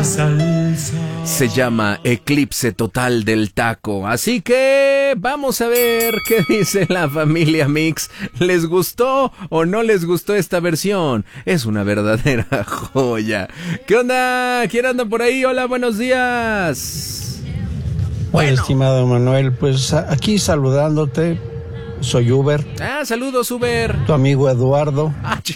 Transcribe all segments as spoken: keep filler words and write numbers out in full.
Se llama Eclipse Total del Taco. Así que vamos a ver qué dice la familia Mix. ¿Les gustó o no les gustó esta versión? Es una verdadera joya. ¿Qué onda? ¿Quién anda por ahí? Hola, buenos días. Bueno, bueno estimado Manuel, pues aquí saludándote. Soy Uber. Ah, saludos, Uber. Tu amigo Eduardo. Ah, ch...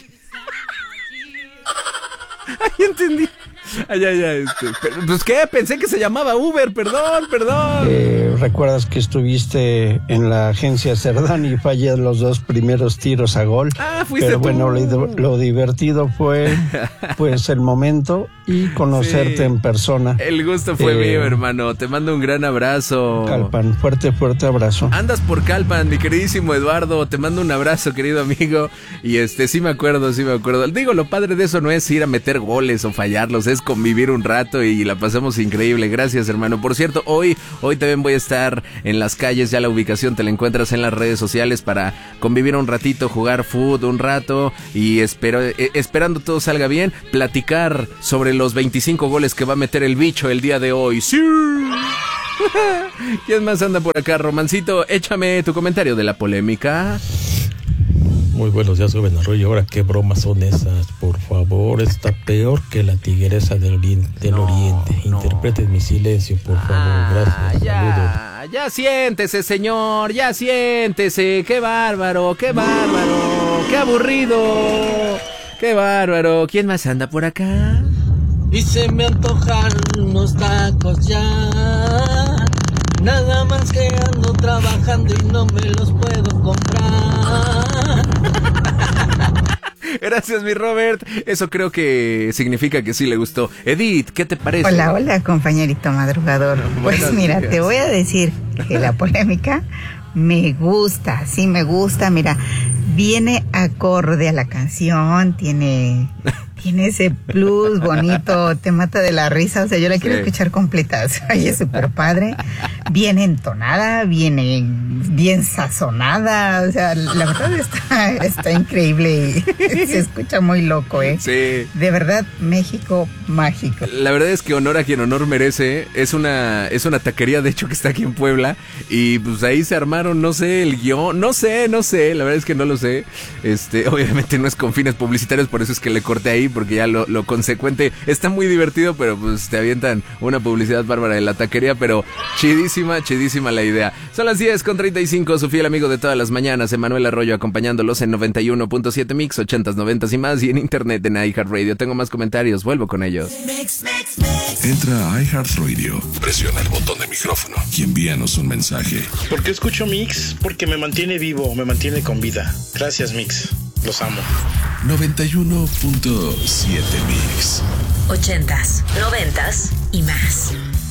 Ay, entendí. Ay, ay, ay, este, pero, pues qué, pensé que se llamaba Uber, perdón, perdón. Eh, Recuerdas que estuviste en la agencia Cerdán y fallé los dos primeros tiros a gol. Ah, fuiste Pero tú. bueno, lo, lo divertido fue pues el momento y conocerte sí, en persona. El gusto fue eh, mío, hermano. Te mando un gran abrazo. Calpan, fuerte, fuerte abrazo. Andas por Calpan, mi queridísimo Eduardo. Te mando un abrazo, querido amigo. Y este, sí me acuerdo, sí me acuerdo. Digo, lo padre de eso no es ir a meter goles o fallarlos, es convivir un rato y la pasamos increíble. Gracias, hermano. Por cierto, hoy, hoy también voy a estar en las calles. Ya la ubicación te la encuentras en las redes sociales para convivir un ratito, jugar fútbol un rato y espero, eh, esperando todo salga bien, platicar sobre los veinticinco goles que va a meter el bicho el día de hoy. ¡Sí! ¿Quién más anda por acá? Romancito, échame tu comentario de la polémica. Muy buenos días, joven Arroyo. Ahora, ¿qué bromas son esas? Por favor, está peor que la tigresa del oriente. Del no, oriente. No. Interpreten mi silencio, por favor. Ah, gracias. Ya, saludos. Ya siéntese, señor. Ya siéntese. Qué bárbaro, qué bárbaro. Qué aburrido. Qué bárbaro. ¿Quién más anda por acá? Y se me antojan unos tacos ya. Nada más que ando trabajando y no me los puedo comprar. Gracias, mi Robert. Eso creo que significa que sí le gustó. Edith, ¿qué te parece? Hola, hola, compañerito madrugador. Pues Buenas mira, días. Te voy a decir que la polémica me gusta, sí me gusta. Mira, viene acorde a la canción, tiene... Tiene ese plus bonito, te mata de la risa, o sea, yo la quiero sí. escuchar completa, o sea, oye, súper padre, bien entonada, viene bien sazonada, o sea, la verdad está, está increíble y se escucha muy loco, ¿eh? Sí. De verdad, México mágico. La verdad es que honor a quien honor merece, es una, es una taquería, de hecho, que está aquí en Puebla, y pues ahí se armaron, no sé, el guión, no sé, no sé, la verdad es que no lo sé, este, obviamente no es con fines publicitarios, por eso es que le corté ahí, porque ya lo, lo consecuente está muy divertido, pero pues te avientan una publicidad bárbara de la taquería, pero chidísima, chidísima la idea. Son las diez con treinta y cinco, su fiel amigo de todas las mañanas, Emanuel Arroyo, acompañándolos en noventa y uno punto siete Mix, ochentas, noventas y más, y en internet en iHeartRadio. Tengo más comentarios, vuelvo con ellos. Entra a iHeartRadio, presiona el botón de micrófono y envíanos un mensaje. ¿Por qué escucho Mix? Porque me mantiene vivo, me mantiene con vida. Gracias, Mix. Los amo. noventa y uno punto siete Mix. Ochentas, noventas y más.